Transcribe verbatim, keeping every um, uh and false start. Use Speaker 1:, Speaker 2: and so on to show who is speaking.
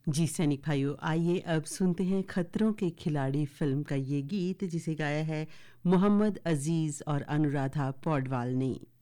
Speaker 1: जी सैनिक भाइयों, आइए अब सुनते हैं खतरों के खिलाड़ी फिल्म का ये गीत जिसे गाया है मोहम्मद अजीज और अनुराधा पौडवाल ने।